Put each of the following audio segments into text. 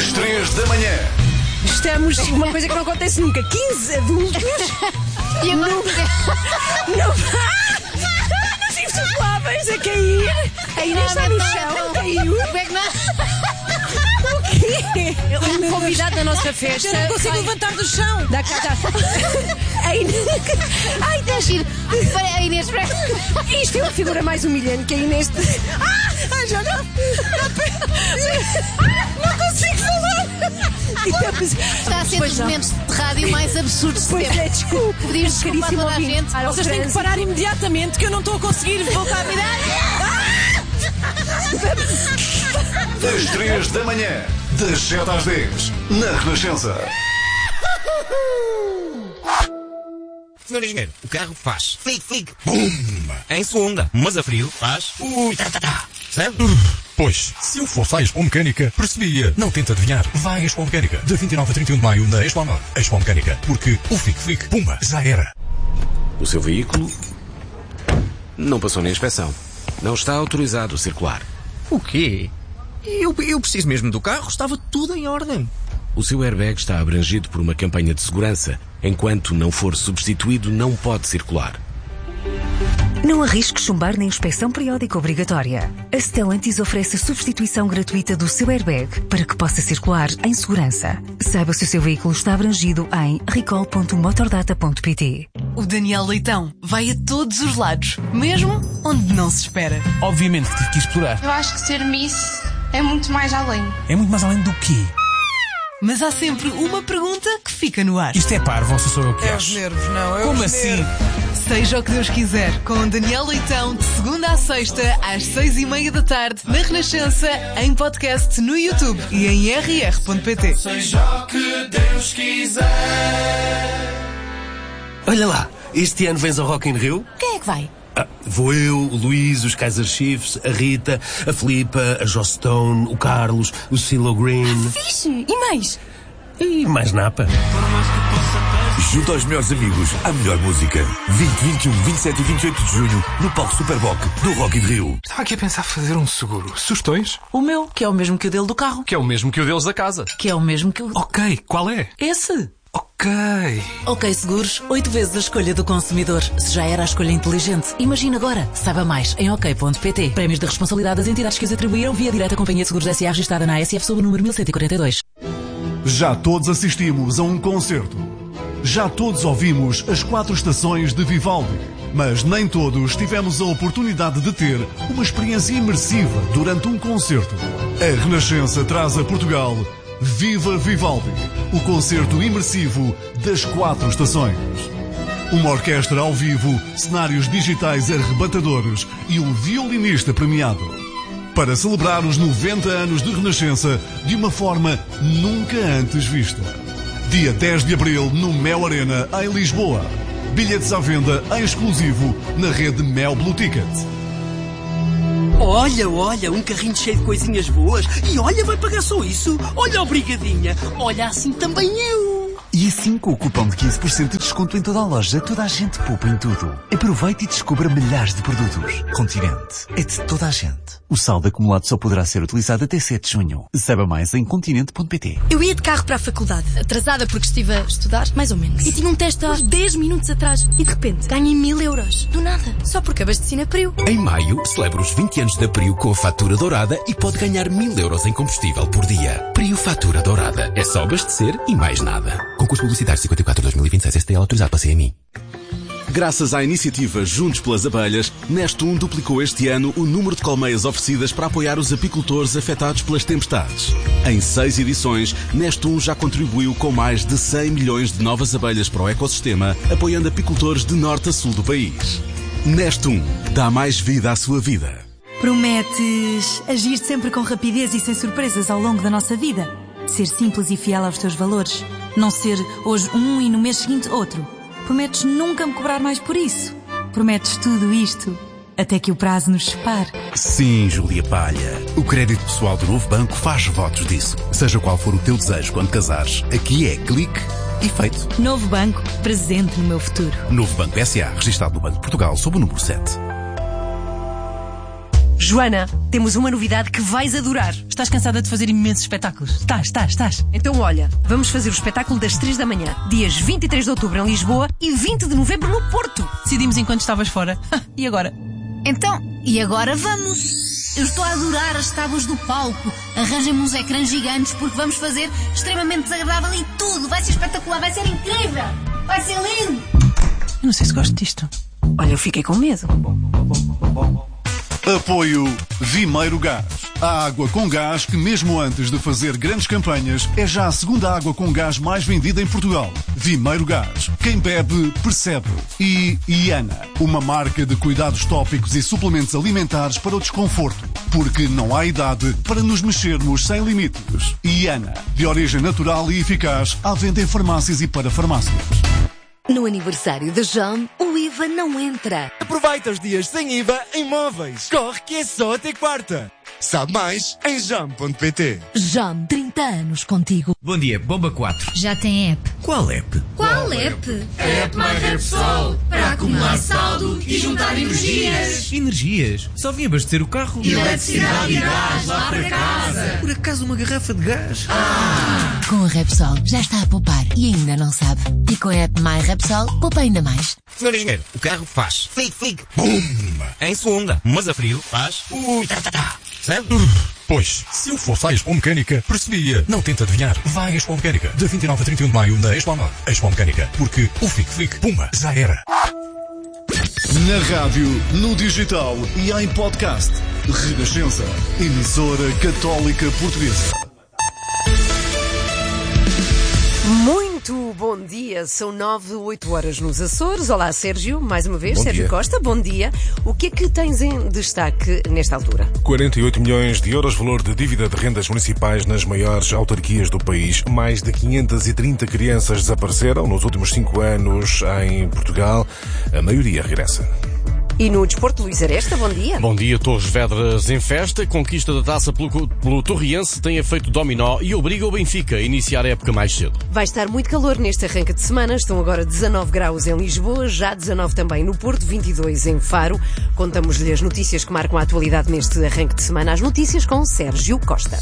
das 3 da manhã. Estamos, uma coisa que não acontece nunca, 15 adultos E agora nos insufláveis a cair. A Inês está no chão, caiu. como é que não? O quê? Um convidado da nossa festa. Eu não consigo levantar do chão. Dá cá, dá. A Inês... Ai, Está giro. Para a Inês, isto é uma figura mais humilhante que a Inês. Ai, já não. Não consigo falar. está a ser dos momentos de rádio mais absurdos de Pois sempre. é, desculpe. Pedir desculpa a toda a gente. Vocês têm que parar imediatamente, que eu não estou a conseguir voltar a virar. Das 3 da manhã, das 7 às 10, na Renascença. Senhor engenheiro, o carro faz flic, bum! Em segunda, mas a frio faz certo? Pois, se eu fosse à Expo Mecânica, percebia. Não tenta adivinhar. Vai à Expo Mecânica, de 29 a 31 de maio, na Expo Amor. Expo Mecânica, porque o flic, pumba, já era. O seu veículo não passou na inspeção. Não está autorizado a circular. O quê? Eu preciso mesmo do carro, estava tudo em ordem. O seu airbag está abrangido por uma campanha de segurança. Enquanto não for substituído, não pode circular. Não arrisque chumbar na inspeção periódica obrigatória. A Stellantis oferece a substituição gratuita do seu airbag para que possa circular em segurança. Saiba se o seu veículo está abrangido em recall.motordata.pt. O Daniel Leitão vai a todos os lados, mesmo onde não se espera. Obviamente que tive que explorar. Eu acho que ser Miss é muito mais além. É muito mais além do quê? Mas há sempre uma pergunta que fica no ar. Isto é parvo ou sou eu que É acho? os nervos, não. É Como os assim? nervos. Seja o que Deus quiser, com Daniel Leitão, de segunda à sexta, às 6:30 da tarde, na Renascença, em podcast no YouTube e em rr.pt. Seja o que Deus quiser. Olha lá, este ano vens ao Rock in Rio? Quem é que vai? Vou eu, o Luís, os Kaiser Chiefs, a Rita, a Filipa, a Joss Stone, o Carlos, o CeeLo Green. Fixe! E mais? E mais napa. Junto aos melhores amigos, à melhor música. 20, 21, 27 e 28 de junho, no palco Superboc do Rock in Rio. Estava aqui a pensar fazer um seguro. Sugestões? O meu, que é o mesmo que o dele do carro. Que é o mesmo que o deles da casa. Que é o mesmo que o... Ok, qual é? Esse! Ok. Ok Seguros, 8 vezes a escolha do consumidor. Se já era a escolha inteligente, imagina agora. Saiba mais em ok.pt. Prémios de responsabilidade das entidades que os atribuíram via direta Companhia de Seguros S.A. registrada na ASF sob o número 1142. Já todos assistimos a um concerto. Já todos ouvimos as 4 estações de Vivaldi. Mas nem todos tivemos a oportunidade de ter uma experiência imersiva durante um concerto. A Renascença traz a Portugal Viva Vivaldi, o concerto imersivo das 4 estações. Uma orquestra ao vivo, cenários digitais arrebatadores e um violinista premiado. Para celebrar os 90 anos de Renascença de uma forma nunca antes vista. Dia 10 de abril no Mel Arena, em Lisboa. Bilhetes à venda em exclusivo na rede Mel Blue Ticket. Olha, um carrinho cheio de coisinhas boas. E olha, vai pagar só isso. Olha, obrigadinha. Olha, assim também eu. E assim, com o cupom de 15% de desconto em toda a loja, toda a gente poupa em tudo. Aproveite e descubra milhares de produtos. Continente. É de toda a gente. O saldo acumulado só poderá ser utilizado até 7 de junho. Saiba mais em continente.pt. Eu ia de carro para a faculdade, atrasada porque estive a estudar, mais ou menos. E tinha um teste há uns 10 minutos atrás. E de repente, ganhei 1000 euros. Do nada. Só porque abasteci na Priu. Em maio, celebra os 20 anos da Priu com a fatura dourada e pode ganhar 1000 euros em combustível por dia. Priu Fatura Dourada. É só abastecer e mais nada. Concurso publicitário 54/2026 STL autorizado para CMI. Graças à iniciativa Juntos pelas Abelhas, Nestum duplicou este ano o número de colmeias oferecidas para apoiar os apicultores afetados pelas tempestades. Em 6 edições, Nestum já contribuiu com mais de 100 milhões de novas abelhas para o ecossistema, apoiando apicultores de norte a sul do país. Nestum dá mais vida à sua vida. Prometes agir sempre com rapidez e sem surpresas ao longo da nossa vida? Ser simples e fiel aos teus valores? Não ser hoje um e no mês seguinte outro? Prometes nunca me cobrar mais por isso? Prometes tudo isto até que o prazo nos separe? Sim, Júlia Palha. O crédito pessoal do Novo Banco faz votos disso. Seja qual for o teu desejo quando casares, aqui é clique e feito. Novo Banco, presente no meu futuro. Novo Banco S.A., registado no Banco de Portugal sob o número 7. Joana, temos uma novidade que vais adorar. Estás cansada de fazer imensos espetáculos? Estás. Então olha, vamos fazer o espetáculo das 3 da manhã, dias 23 de outubro em Lisboa e 20 de novembro no Porto. Decidimos enquanto estavas fora. E agora? Então, e agora vamos? Eu estou a adorar as tábuas do palco. Arranjem-me uns ecrãs gigantes porque vamos fazer extremamente desagradável e tudo. Vai ser espetacular, vai ser incrível. Vai ser lindo. Eu não sei se gosto disto. Olha, eu fiquei com medo. Apoio Vimeiro Gás. A água com gás que, mesmo antes de fazer grandes campanhas, é já a segunda água com gás mais vendida em Portugal. Vimeiro Gás. Quem bebe, percebe. E Iana, uma marca de cuidados tópicos e suplementos alimentares para o desconforto. Porque não há idade para nos mexermos sem limites. Iana, de origem natural e eficaz, à venda em farmácias e para farmácias. No aniversário de Jam, o IVA não entra. Aproveita os dias sem IVA em móveis. Corre que é só até quarta. Sabe mais em jam.pt. Jam, 30 anos contigo. Bom dia, Bomba 4. Já tem app. Qual app? Qual app? App My Repsol, para acumular saldo e juntar energias. Energias? Só vim abastecer o carro. Eletricidade e gás lá para casa. Por acaso uma garrafa de gás? Com a Repsol já está a poupar e ainda não sabe. E com a app My Repsol, poupa ainda mais. Senhor engenheiro, o carro faz flic, bum! Em segunda, mas a frio faz certo? Pois, se eu fosse à Expo Mecânica, percebia. Não tenta adivinhar. Vai à Expo Mecânica, de 29 a 31 de maio, na Expo Norte. Expo Mecânica, porque o flic, pumba, já era. Na rádio, no digital e em podcast. Renascença, emissora católica portuguesa. Muito bom dia, são 9-8 horas nos Açores. Olá, Sérgio, mais uma vez, Sérgio Costa, bom dia. O que é que tens em destaque nesta altura? 48 milhões de euros, valor de dívida de rendas municipais nas maiores autarquias do país. Mais de 530 crianças desapareceram nos últimos 5 anos em Portugal. A maioria regressa. E no desporto, Luís Aresta, bom dia. Bom dia, Torres Vedras em festa. Conquista da taça pelo Torriense tem efeito dominó e obriga o Benfica a iniciar a época mais cedo. Vai estar muito calor neste arranque de semana. Estão agora 19 graus em Lisboa, já 19 também no Porto, 22 em Faro. Contamos-lhe as notícias que marcam a atualidade neste arranque de semana. As notícias com Sérgio Costa.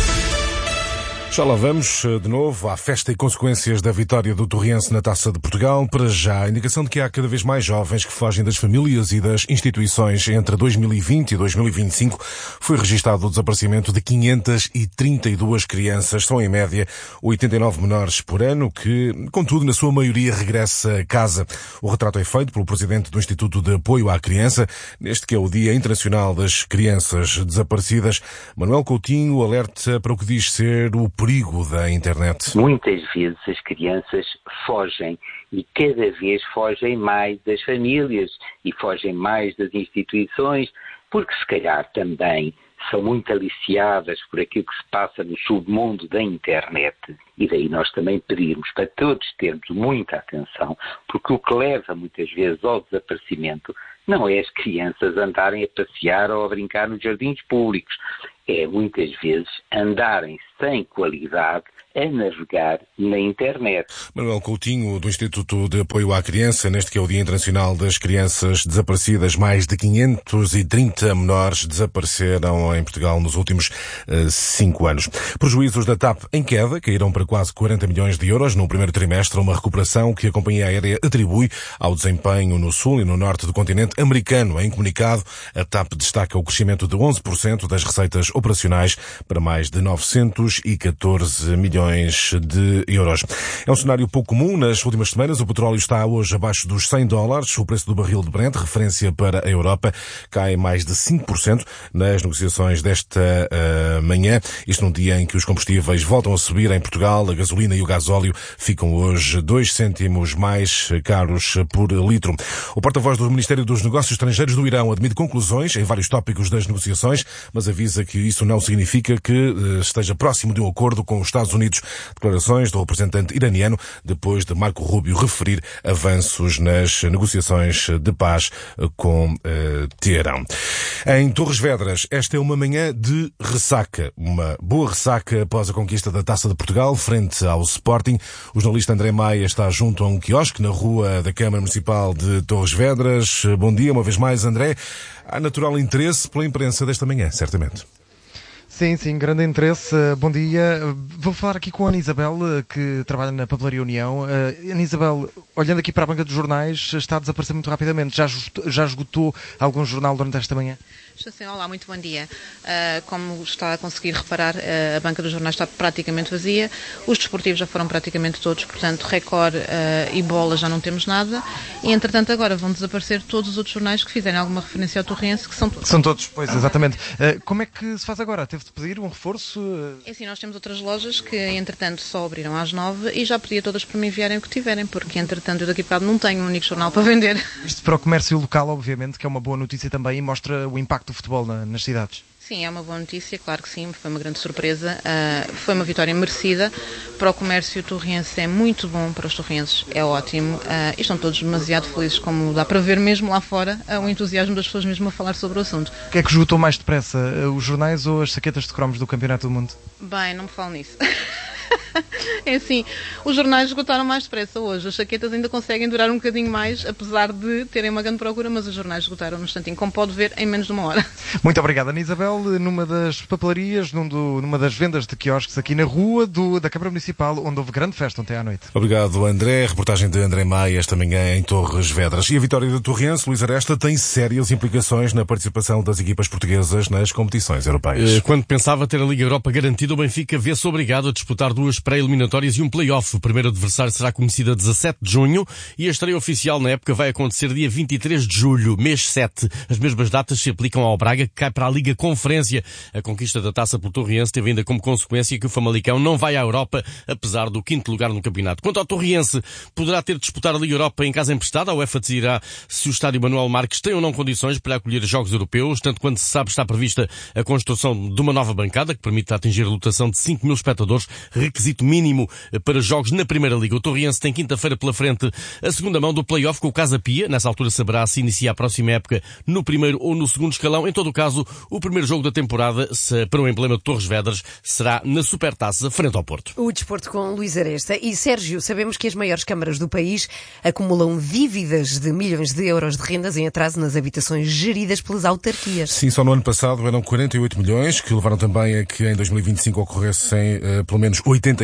Já lá vamos de novo à festa e consequências da vitória do Torriense na Taça de Portugal. Para já, a indicação de que há cada vez mais jovens que fogem das famílias e das instituições. Entre 2020 e 2025 foi registado o desaparecimento de 532 crianças. São, em média, 89 menores por ano que, contudo, na sua maioria regressa a casa. O retrato é feito pelo presidente do Instituto de Apoio à Criança, neste que é o Dia Internacional das Crianças Desaparecidas. Manuel Coutinho alerta para o que diz ser o perigo da internet. Muitas vezes as crianças fogem e cada vez fogem mais das famílias e fogem mais das instituições, porque se calhar também são muito aliciadas por aquilo que se passa no submundo da internet. E daí nós também pedirmos para todos termos muita atenção, porque o que leva muitas vezes ao desaparecimento não é as crianças andarem a passear ou a brincar nos jardins públicos, é muitas vezes andarem sem qualidade a navegar na internet. Manuel Coutinho, do Instituto de Apoio à Criança, neste que é o Dia Internacional das Crianças Desaparecidas. Mais de 530 menores desapareceram em Portugal nos últimos 5 anos. Prejuízos da TAP em queda, caíram para quase 40 milhões de euros no primeiro trimestre, uma recuperação que a companhia aérea atribui ao desempenho no sul e no norte do continente americano. Em comunicado, a TAP destaca o crescimento de 11% das receitas operacionais para mais de 914 milhões de euros. É um cenário pouco comum. Nas últimas semanas, o petróleo está hoje abaixo dos $100. O preço do barril de Brent, referência para a Europa, cai mais de 5% nas negociações desta manhã. Isto num dia em que os combustíveis voltam a subir em Portugal. A gasolina e o gasóleo ficam hoje 2 cêntimos mais caros por litro. O porta-voz do Ministério dos Negócios Estrangeiros do Irão admite conclusões em vários tópicos das negociações, mas avisa que isso não significa que esteja próximo próximo de um acordo com os Estados Unidos. Declarações do representante iraniano depois de Marco Rubio referir avanços nas negociações de paz com Teherão. Em Torres Vedras, esta é uma manhã de ressaca. Uma boa ressaca após a conquista da Taça de Portugal frente ao Sporting. O jornalista André Maia está junto a um quiosque na rua da Câmara Municipal de Torres Vedras. Bom dia, uma vez mais, André. Há natural interesse pela imprensa desta manhã, certamente. Sim, grande interesse. Bom dia. Vou falar aqui com a Ana Isabel, que trabalha na Papelaria União. Ana Isabel, olhando aqui para a banca dos jornais, está a desaparecer muito rapidamente. Já esgotou algum jornal durante esta manhã? Sim, olá, muito bom dia. Como está a conseguir reparar, a banca dos jornais está praticamente vazia, os desportivos já foram praticamente todos, portanto, Record e Bola já não temos nada, e entretanto agora vão desaparecer todos os outros jornais que fizerem alguma referência ao Torriense, que são todos. São todos, pois, exatamente. Como é que se faz agora? Teve de pedir um reforço? É assim, nós temos outras lojas que entretanto só abriram às 9 e já pedi a todas para me enviarem o que tiverem, porque entretanto eu daqui a bocado não tenho um único jornal para vender. Isto para o comércio local, obviamente, que é uma boa notícia também e mostra o impacto do futebol nas cidades. Sim, é uma boa notícia, claro que sim, foi uma grande surpresa, foi uma vitória merecida. Para o comércio torriense é muito bom, para os torrienses é ótimo, e estão todos demasiado felizes, como dá para ver mesmo lá fora, o entusiasmo das pessoas mesmo a falar sobre o assunto. O que é que esgotou mais depressa, os jornais ou as saquetas de cromos do Campeonato do Mundo? Bem, não me falo nisso. É assim, os jornais esgotaram mais depressa hoje, as chaquetas ainda conseguem durar um bocadinho mais, apesar de terem uma grande procura, mas os jornais esgotaram no instantinho, como pode ver, em menos de uma hora. Muito obrigado, Ana Isabel. Numa das papelarias, numa das vendas de quiosques aqui na rua da Câmara Municipal, onde houve grande festa ontem à noite. Obrigado, André. Reportagem de André Maia esta manhã em Torres Vedras. E a vitória do Torriense, Luís Aresta, tem sérias implicações na participação das equipas portuguesas nas competições europeias. Quando pensava ter a Liga Europa garantida, o Benfica vê-se obrigado a disputar duas pré-eliminatórias e um play-off. O primeiro adversário será conhecido a 17 de junho e a estreia oficial na época vai acontecer dia 23 de julho, mês 7. As mesmas datas se aplicam ao Braga, que cai para a Liga Conferência. A conquista da taça pelo Torriense teve ainda como consequência que o Famalicão não vai à Europa, apesar do 5º lugar no campeonato. Quanto ao Torriense, poderá ter de disputar a Liga Europa em casa emprestada. A UEFA decidirá se o estádio Manuel Marques tem ou não condições para acolher jogos europeus. Tanto quanto se sabe, está prevista a construção de uma nova bancada que permite atingir a lotação de 5 mil espectadores, requisito mínimo para jogos na Primeira Liga. O Torriense tem quinta-feira pela frente a segunda mão do play-off com o Casa Pia. Nessa altura saberá se inicia a próxima época no primeiro ou no segundo escalão. Em todo o caso, o primeiro jogo da temporada para o emblema de Torres Vedras será na Supertaça, frente ao Porto. O desporto com Luís Aresta. E Sérgio, sabemos que as maiores câmaras do país acumulam dívidas de milhões de euros de rendas em atraso nas habitações geridas pelas autarquias. Sim, só no ano passado eram 48 milhões, que levaram também a que em 2025 ocorressem pelo menos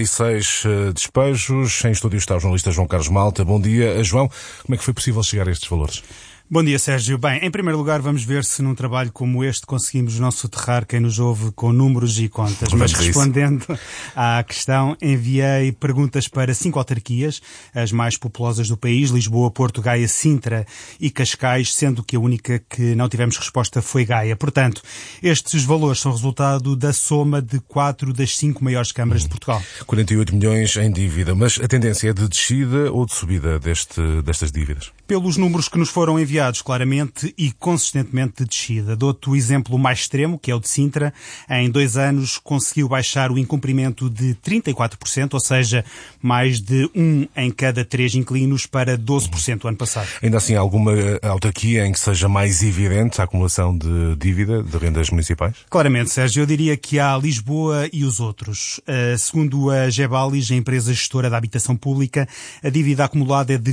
86 despejos. Em estúdio está o jornalista João Carlos Malta. Bom dia, João. Como é que foi possível chegar a estes valores? Bom dia, Sérgio. Bem, em primeiro lugar, vamos ver se num trabalho como este conseguimos não soterrar quem nos ouve com números e contas. Mas respondendo à questão, enviei perguntas para 5 autarquias, as mais populosas do país, Lisboa, Porto, Gaia, Sintra e Cascais, sendo que a única que não tivemos resposta foi Gaia. Portanto, estes valores são resultado da soma de 4 das 5 maiores câmaras de Portugal. 48 milhões em dívida, mas a tendência é de descida ou de subida destas dívidas? Pelos números que nos foram enviados, claramente e consistentemente de descida. Dou-te o exemplo mais extremo, que é o de Sintra. Em 2 anos conseguiu baixar o incumprimento de 34%, ou seja, mais de 1 em cada 3 inquilinos para 12% o ano passado. Ainda assim, alguma autarquia em que seja mais evidente a acumulação de dívida de rendas municipais? Claramente, Sérgio. Eu diria que há Lisboa e os outros. Segundo a Gebalis, a empresa gestora da habitação pública, a dívida acumulada é de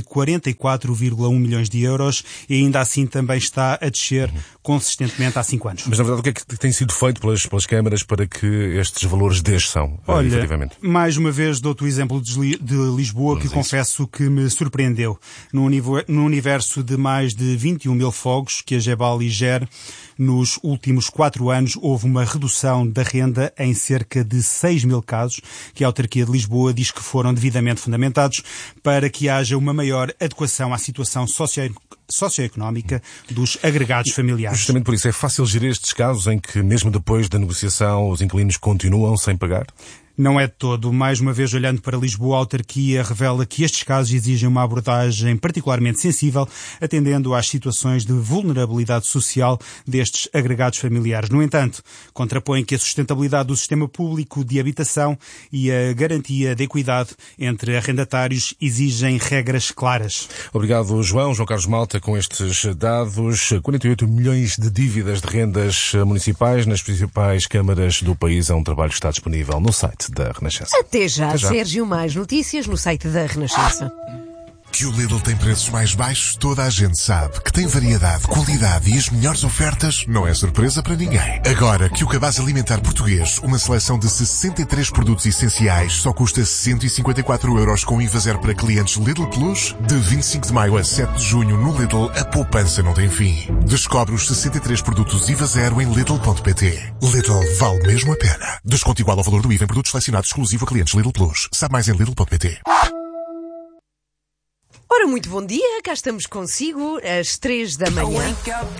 44,1 milhões de euros e ainda assim também está a descer consistentemente há 5 anos. Mas, na verdade, o que é que tem sido feito pelas câmaras para que estes valores desçam, efetivamente? Mais uma vez dou-te o exemplo de Lisboa, que confesso que me surpreendeu. No universo de mais de 21 mil fogos que a Gebalis gera, nos últimos 4 anos houve uma redução da renda em cerca de 6 mil casos, que a autarquia de Lisboa diz que foram devidamente fundamentados para que haja uma maior adequação à situação socioeconómica dos agregados familiares. Justamente por isso, é fácil gerir estes casos em que, mesmo depois da negociação, os inquilinos continuam sem pagar? Não é de todo. Mais uma vez, olhando para Lisboa, a autarquia revela que estes casos exigem uma abordagem particularmente sensível, atendendo às situações de vulnerabilidade social destes agregados familiares. No entanto, contrapõe que a sustentabilidade do sistema público de habitação e a garantia de equidade entre arrendatários exigem regras claras. Obrigado, João Carlos Malta, com estes dados. 48 milhões de dívidas de rendas municipais nas principais câmaras do país. É um trabalho que está disponível no site da Renascença. Até já, Sérgio. Mais notícias no site da Renascença. Que o Lidl tem preços mais baixos, toda a gente sabe. Que tem variedade, qualidade e as melhores ofertas, não é surpresa para ninguém. Agora que o cabaz alimentar português, uma seleção de 63 produtos essenciais, só custa 154 € com IVA zero para clientes Lidl Plus, de 25 de maio a 7 de junho no Lidl, a poupança não tem fim. Descobre os 63 produtos IVA zero em Lidl.pt. Lidl vale mesmo a pena. Desconto igual ao valor do IVA em produtos selecionados exclusivo a clientes Lidl Plus. Sabe mais em Lidl.pt. Ora, muito bom dia, cá estamos consigo, às 3 da manhã.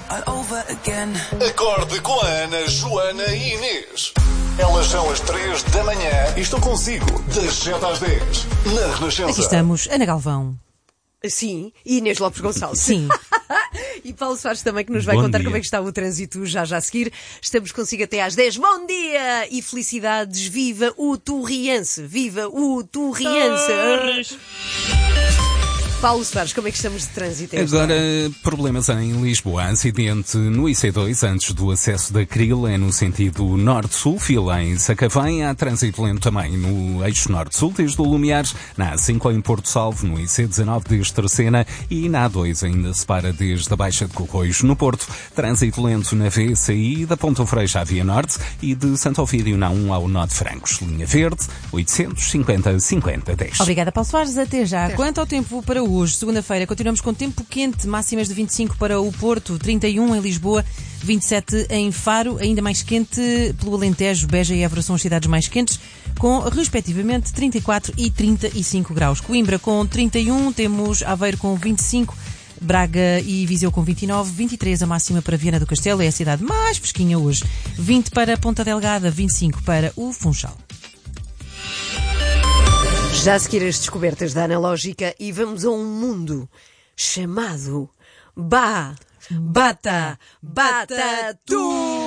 Acorde com a Ana, Joana e Inês. Elas são as 3 da manhã e estão consigo, das 7 às 10, na Renascença. Aqui estamos, Ana Galvão. Sim, e Inês Lopes Gonçalves. Sim. E Paulo Soares também, que nos vai contar como é que está o trânsito já a seguir. Estamos consigo até às 10. Bom dia! E felicidades, viva o Torriense! Viva o Torriense! Paulo Soares, como é que estamos de trânsito? Agora, problemas em Lisboa. Acidente no IC2 antes do acesso da Cril, é no sentido norte-sul, fila em Sacavém. Há trânsito lento também no eixo norte-sul, desde o Lumiares, na A5 em Porto Salvo, no IC19 desde Terceira e na A2 ainda se para desde a Baixa de Corroios. No Porto, trânsito lento na VCI da Ponta Freixo à Via Norte e de Santo Ovídio na 1 ao Nó de Francos. Linha Verde, 850 50 10. Obrigada, Paulo Soares. Até já. Quanto ao tempo para hoje, segunda-feira, continuamos com tempo quente, máximas de 25 para o Porto, 31 em Lisboa, 27 em Faro, ainda mais quente pelo Alentejo, Beja e Évora são as cidades mais quentes, com respectivamente 34 e 35 graus. Coimbra com 31, temos Aveiro com 25, Braga e Viseu com 29, 23 a máxima para Viana do Castelo, é a cidade mais fresquinha hoje, 20 para Ponta Delgada, 25 para o Funchal. Já a seguir as descobertas da analógica e vamos a um mundo chamado Bata Batatu.